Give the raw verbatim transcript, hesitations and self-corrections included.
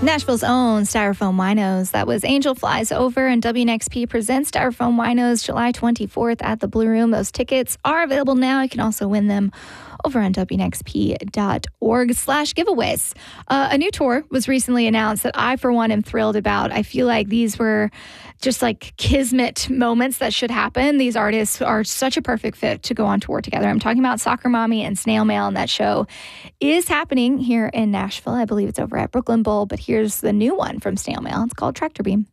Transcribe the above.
Nashville's own Styrofoam Winos. That was Angel Flies Over, and W N X P presents Styrofoam Winos July twenty-fourth at the Blue Room. Those tickets are available now. You can also win them over on W N X P dot org slash giveaways. Uh, a new tour was recently announced that I, for one, am thrilled about. I feel like these were just like kismet moments that should happen. These artists are such a perfect fit to go on tour together. I'm talking about Soccer Mommy and Snail Mail, and that show is happening here in Nashville. I believe it's over at Brooklyn Bowl, but here's the new one from Snail Mail. It's called Tractor Beam.